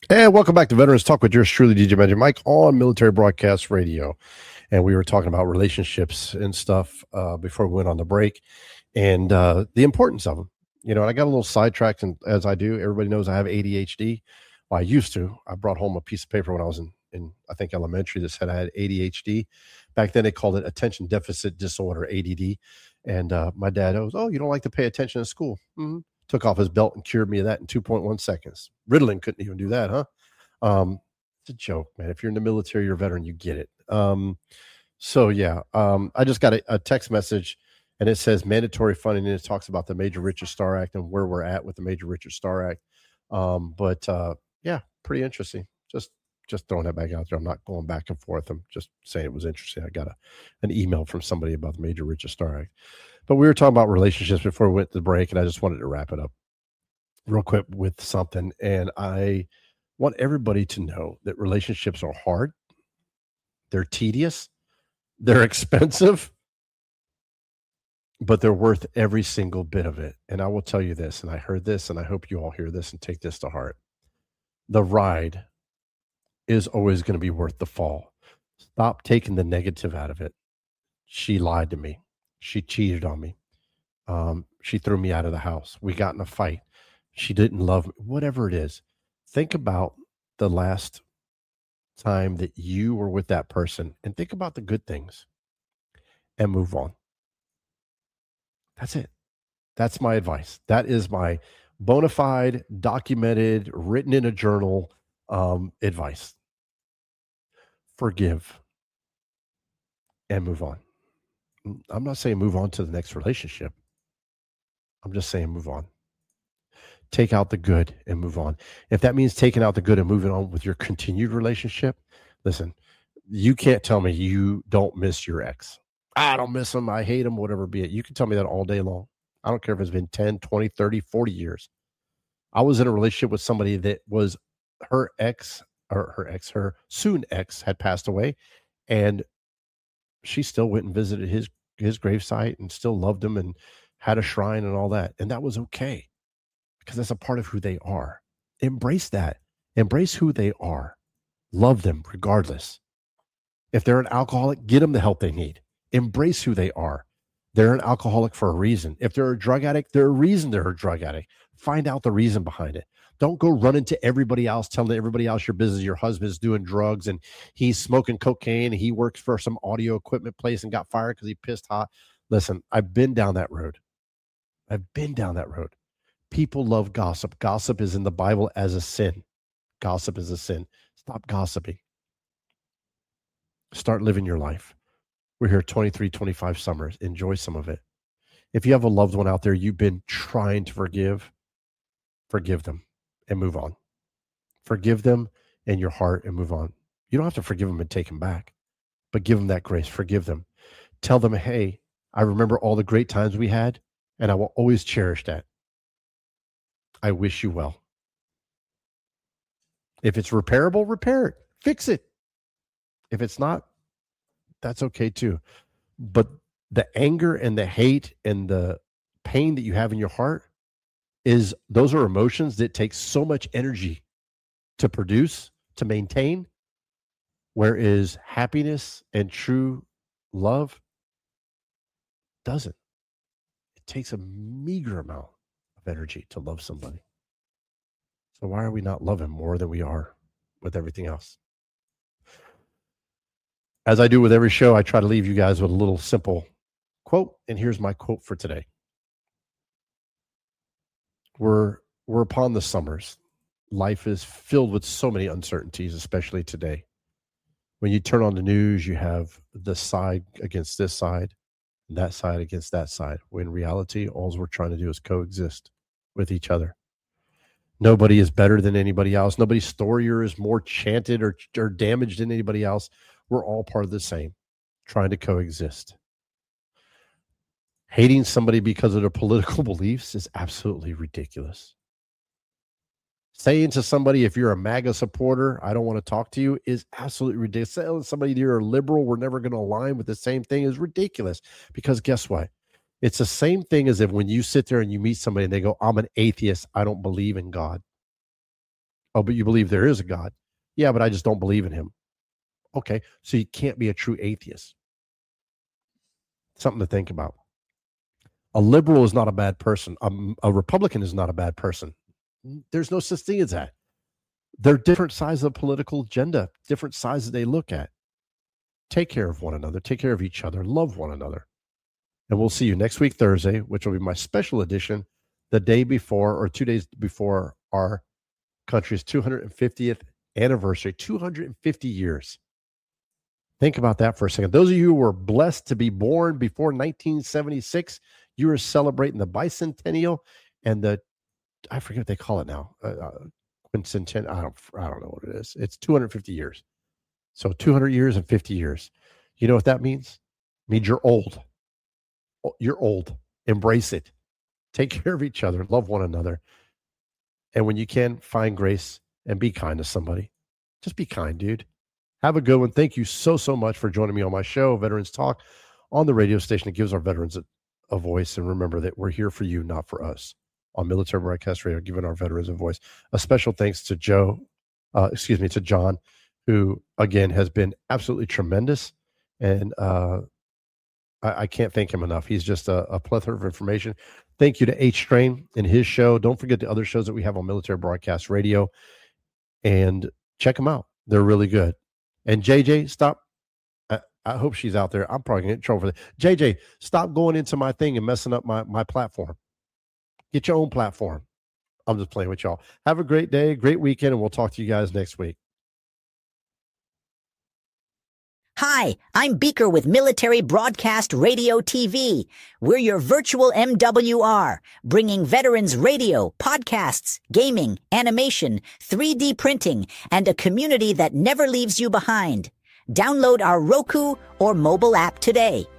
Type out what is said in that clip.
And welcome back to Veterans Talk with yours truly, DJ Magic Mike on Military Broadcast Radio. And we were talking about relationships and stuff before we went on the break and the importance of them. And I got a little sidetracked, and as I do, everybody knows I have ADHD. Well, I used to. I brought home a piece of paper when I was in I think, elementary that said I had ADHD. Back then, they called it Attention Deficit Disorder, ADD. And my dad goes, "Oh, you don't like to pay attention in school?" Took off his belt and cured me of that in 2.1 seconds. Ritalin couldn't even do that, huh? It's a joke, man. If you're in the military, you're a veteran, you get it. I just got a text message, and it says mandatory funding, and it talks about the Major Richard Starr Act and where we're at with the Major Richard Starr Act. Yeah, pretty interesting. Just throwing that back out there. I'm not going back and forth. I'm just saying it was interesting. I got an email from somebody about the Major Richard Starr Act. But we were talking about relationships before we went to the break, and I just wanted to wrap it up real quick with something. And I want everybody to know that relationships are hard, they're tedious, they're expensive, but they're worth every single bit of it. And I will tell you this, and I heard this, and I hope you all hear this and take this to heart. The ride is always going to be worth the fall. Stop taking the negative out of it. She lied to me. She cheated on me. She threw me out of the house. We got in a fight. She didn't love me. Whatever it is, think about the last time that you were with that person and think about the good things and move on. That's it. That's my advice. That is my bona fide, documented, written in a journal advice. Forgive and move on. I'm not saying move on to the next relationship. I'm just saying move on. Take out the good and move on. If that means taking out the good and moving on with your continued relationship, listen, you can't tell me you don't miss your ex. I don't miss him. I hate him, whatever be it. You can tell me that all day long. I don't care if it's been 10, 20, 30, 40 years. I was in a relationship with somebody that was her soon ex had passed away, and she still went and visited his gravesite and still loved him and had a shrine and all that. And that was okay because that's a part of who they are. Embrace that. Embrace who they are. Love them regardless. If they're an alcoholic, get them the help they need. Embrace who they are. They're an alcoholic for a reason. If they're a drug addict, there's a reason they're a drug addict. Find out the reason behind it. Don't go running to everybody else, telling everybody else your business, your husband's doing drugs and he's smoking cocaine and he works for some audio equipment place and got fired because he pissed hot. Listen, I've been down that road. People love gossip. Gossip is in the Bible as a sin. Gossip is a sin. Stop gossiping. Start living your life. We're here 23, 25 summers. Enjoy some of it. If you have a loved one out there you've been trying to forgive them and move on. Forgive them in your heart and move on. You don't have to forgive them and take them back, but give them that grace. Forgive them. Tell them, hey, I remember all the great times we had, and I will always cherish that. I wish you well. If it's repairable, repair it. Fix it. If it's not, that's okay too. But the anger and the hate and the pain that you have in your heart those are emotions that take so much energy to produce, to maintain, whereas happiness and true love doesn't. It takes a meager amount of energy to love somebody. So why are we not loving more than we are with everything else? As I do with every show, I try to leave you guys with a little simple quote, and here's my quote for today. We're upon the summers. Life is filled with so many uncertainties, especially today. When you turn on the news, you have this side against this side, and that side against that side. When in reality, all we're trying to do is coexist with each other. Nobody is better than anybody else. Nobody's story is more chanted or damaged than anybody else. We're all part of the same, trying to coexist. Hating somebody because of their political beliefs is absolutely ridiculous. Saying to somebody, if you're a MAGA supporter, I don't want to talk to you, is absolutely ridiculous. Telling somebody you're a liberal, we're never going to align with the same thing, is ridiculous. Because guess what? It's the same thing as if when you sit there and you meet somebody and they go, I'm an atheist, I don't believe in God. Oh, but you believe there is a God. Yeah, but I just don't believe in him. Okay, so you can't be a true atheist. Something to think about. A liberal is not a bad person. A Republican is not a bad person. There's no such thing as that. They're different sides of the political agenda, different sides that they look at. Take care of one another. Take care of each other. Love one another. And we'll see you next week, Thursday, which will be my special edition, the day before or 2 days before our country's 250th anniversary, 250 years. Think about that for a second. Those of you who were blessed to be born before 1976, you are celebrating the bicentennial and the, I forget what they call it now, quincentennial. I don't know what it is. It's 250 years. So 200 years and 50 years. You know what that means? It means you're old. You're old. Embrace it. Take care of each other. Love one another. And when you can, find grace and be kind to somebody. Just be kind, dude. Have a good one. Thank you so much for joining me on my show, Veterans Talk, on the radio station that gives our veterans a voice. And remember that we're here for you, not for us, on Military Broadcast Radio, giving our veterans a voice. A special thanks to to John, who, again, has been absolutely tremendous. And I can't thank him enough. He's just a plethora of information. Thank you to H Train and his show. Don't forget the other shows that we have on Military Broadcast Radio. And check them out. They're really good. And JJ, stop. I hope she's out there. I'm probably going to get in trouble for that. JJ, stop going into my thing and messing up my platform. Get your own platform. I'm just playing with y'all. Have a great day, great weekend, and we'll talk to you guys next week. Hi, I'm Beaker with Military Broadcast Radio TV. We're your virtual MWR, bringing veterans radio, podcasts, gaming, animation, 3D printing, and a community that never leaves you behind. Download our Roku or mobile app today.